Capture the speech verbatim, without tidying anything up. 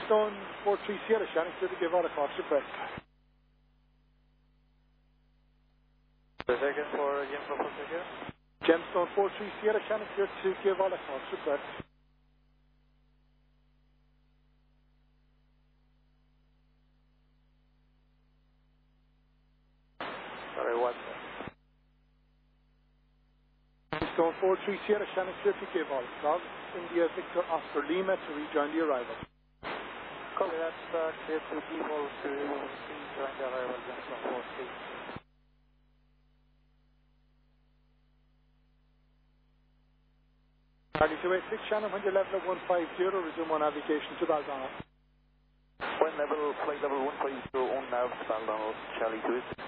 Gemstone four three Sierra Shannon, clear to give all the clocks request. The second for Gemstone four three Sierra. Gemstone four three Sierra Shannon, clear to give all the clocks request. Sorry, what? Gemstone four three Sierra Shannon, clear to give all the clocks. India Victor Oscar Lima to rejoin the arrival. Copy that, uh, clear to default to rejoin the arrival, Gemstone four three. Charlie two eight six Shannon, when you're level at one five zero, resume on navigation to Baldano. When level, flight level one five zero on nav, Baldano, Charlie two eight six.